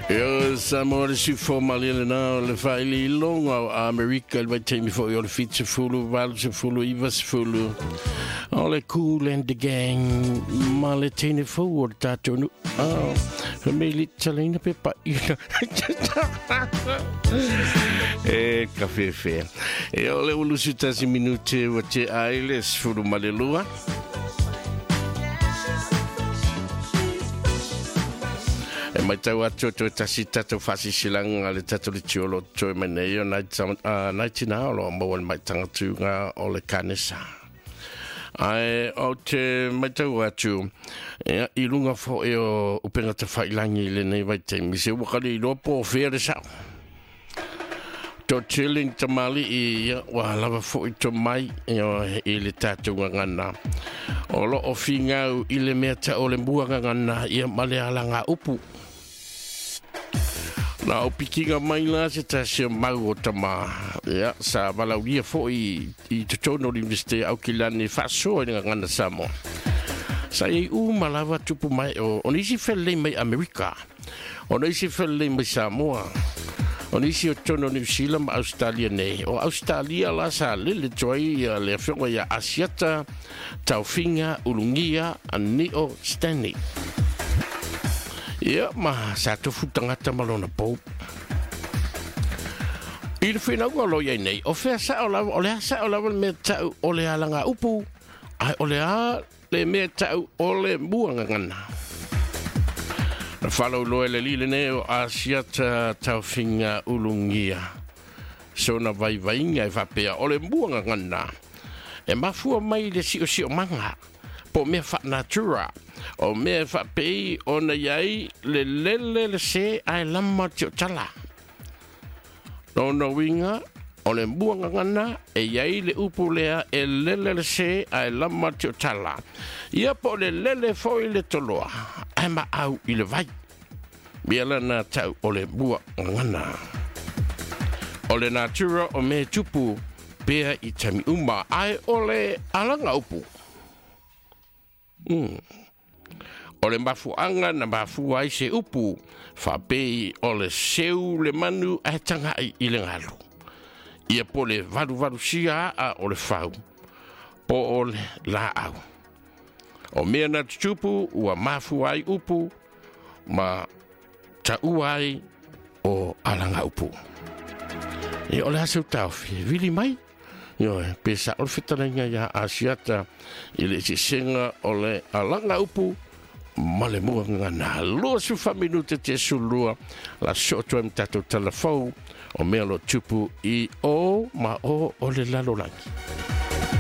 Yo, Samoa si formalina na le faili longa a America il vai temi fo yo le fitse fulu val se fulu iva se fulu all the cool and the gang ma le tene forward tato nu for me l'italiana pepa caffè fe e ole ulusi tasi minute wate ailes fulu malelua mai tau atu tu tasi tatu fasi silang ale tatu le tiolo toi meneo nai tina lo mo mai tangatu nga ole kanesa ai o te mai tau atu I lunga fo e o upenga te whailangi le nei vai te mi se wakari lo po fere sa to chilling tamali I wa lava fo I to mai I le tatu ngana o lo o fingau I le mea ta o le mbua ngana ia male alanga upu na o pikinga mai la se ta se mau o tama ia sa valauria fo I totono university au kilani faso I ngana samo sa I malava tupu mai o nisi felle mai America o nisi felle mai Samoa o nisi o tono New Zealand Australia nei o Australia la sa lele toi le fionga ia asiata taufinga ulungia ani o Stanley ia ma sa to futangata malona po Il fina go lo ye nei o fe sa o la me ta o le alanga upu ai o le me ta o le buanga ngana na falo lo le lile ne o asiata taufinga ulungia so na vai vainga e vapea o le buanga ngana e mafua mai le si o manga po me fa natura o me fa pei o na yai le se ai lama tio tala no winga o le buanga ngana e yai le upu lea e le se ai lama tio tala ia po le foi le toloa ai ma au I le vai biela na tau o le buanga ngana o le natura o me tupu pea I tami uma ai o le alanga upu o le mafuanga na mafu ai se upu fa pei o le seu le manu ai tanga I le ngalo ia po le valu sia a o le fau po o le la au o mea na tupu ua mafu ai upu ma ta uai o alanga upu e o le aseu tau vili mai Yo, pesa o fitananga ya asiata I le sisenga o le alanga upu male mua ngana lo su fa minute te sulua la soto em tato telefon o mea lo tupu I o ma o le lalolangi